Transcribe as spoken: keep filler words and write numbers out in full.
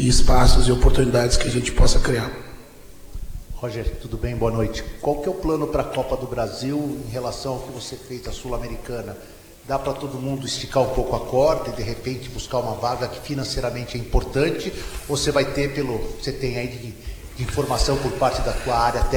espaços e oportunidades que a gente possa criar. Roger, tudo bem? Boa noite. Qual que é o plano para a Copa do Brasil em relação ao que você fez a Sul-Americana? Dá para todo mundo esticar um pouco a corda e de repente buscar uma vaga que financeiramente é importante? Ou você vai ter pelo, você tem aí de, de informação por parte da tua área